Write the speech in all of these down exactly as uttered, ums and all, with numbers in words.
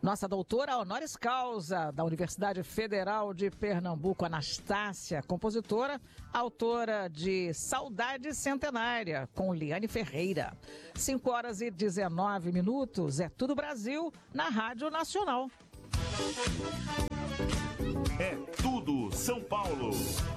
Nossa doutora honoris causa da Universidade Federal de Pernambuco, Anastácia, compositora, autora de Saudade Centenária, com Liane Ferreira. cinco horas e dezenove minutos, é Tudo Brasil, na Rádio Nacional. É Tudo São Paulo.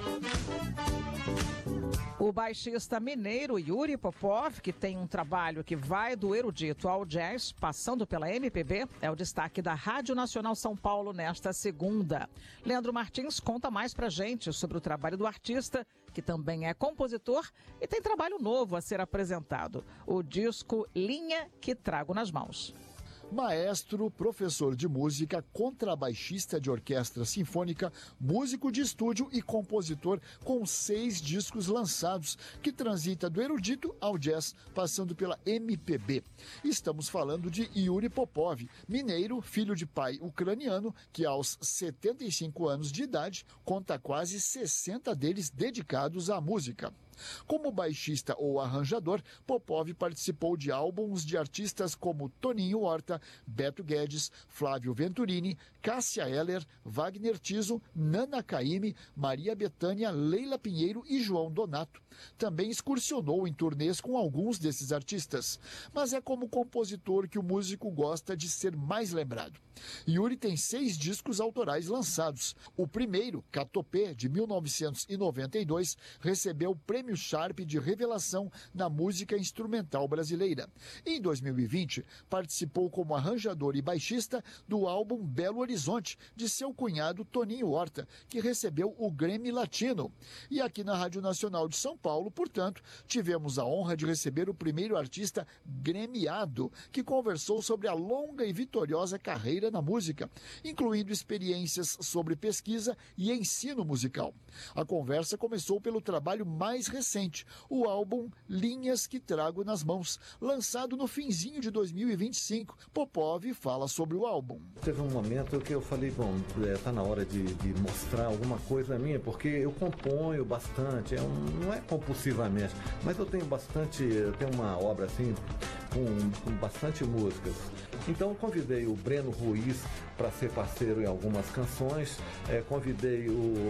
O baixista mineiro Yuri Popov, que tem um trabalho que vai do erudito ao jazz, passando pela M P B, é o destaque da Rádio Nacional São Paulo nesta segunda. Leandro Martins conta mais pra gente sobre o trabalho do artista, que também é compositor e tem trabalho novo a ser apresentado, o disco Linha que Trago nas Mãos. Maestro, professor de música, contrabaixista de orquestra sinfônica, músico de estúdio e compositor com seis discos lançados, que transita do erudito ao jazz, passando pela M P B. Estamos falando de Yuri Popov, mineiro, filho de pai ucraniano, que aos setenta e cinco anos de idade conta quase sessenta deles dedicados à música. Como baixista ou arranjador, Popov participou de álbuns de artistas como Toninho Horta, Beto Guedes, Flávio Venturini, Cássia Eller, Wagner Tiso, Nana Caymmi, Maria Bethânia, Leila Pinheiro e João Donato. Também excursionou em turnês com alguns desses artistas. Mas é como compositor que o músico gosta de ser mais lembrado. Yuri tem seis discos autorais lançados. O primeiro, Catopê, de mil novecentos e noventa e dois, recebeu o Prêmio Sharp de Revelação na música instrumental brasileira. Em dois mil e vinte, participou como arranjador e baixista do álbum Belo Horizonte, de seu cunhado Toninho Horta, que recebeu o Grammy Latino. E aqui na Rádio Nacional de São Paulo, portanto, tivemos a honra de receber o primeiro artista gremiado, que conversou sobre a longa e vitoriosa carreira na música, incluindo experiências sobre pesquisa e ensino musical. A conversa começou pelo trabalho mais recente, o álbum Linhas que Trago nas Mãos, lançado no finzinho de dois mil e vinte e cinco. Popov fala sobre o álbum. Teve um momento que eu falei, bom, é, tá na hora de, de mostrar alguma coisa minha, porque eu componho bastante, é um, não é compulsivamente, mas eu tenho bastante, eu tenho uma obra assim, com, com bastante músicas. Então eu convidei o Breno Ruiz para ser parceiro em algumas canções, é, convidei o,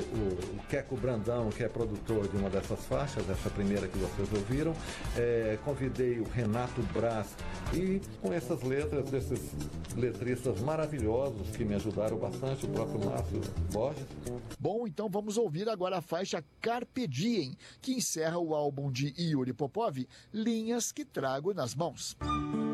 o, o Queco Brandão, que é produtor de uma dessas faixas, essa primeira que vocês ouviram, é, convidei o Renato Braz, e com essas letras, desses letristas maravilhosos que me ajudaram bastante, o próprio Márcio Borges. Bom, então vamos ouvir agora a faixa Carpe Diem, que encerra o álbum de Yuri Popov, Linhas que Trago nas Mãos.